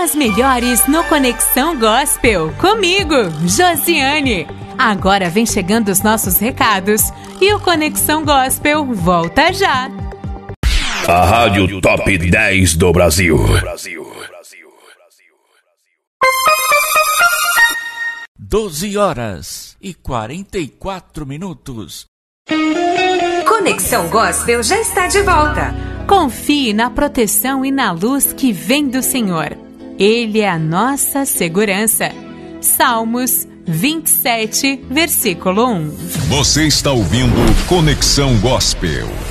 as melhores no Conexão Gospel. Comigo, Josiane. Agora vem chegando os nossos recados e o Conexão Gospel volta já. A Rádio Top 10 do Brasil. 12h44. Conexão Gospel já está de volta. Confie na proteção e na luz que vem do Senhor. Ele é a nossa segurança. Salmos 27, versículo 1. Você está ouvindo Conexão Gospel.